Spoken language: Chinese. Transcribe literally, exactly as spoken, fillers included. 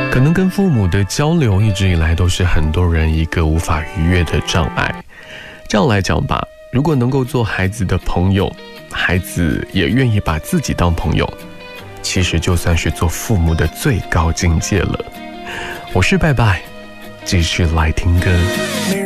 可能跟父母的交流一直以来都是很多人一个无法逾越的障碍。这样来讲吧，如果能够做孩子的朋友，孩子也愿意把自己当朋友，其实就算是做父母的最高境界了。我是拜拜，继续来听歌。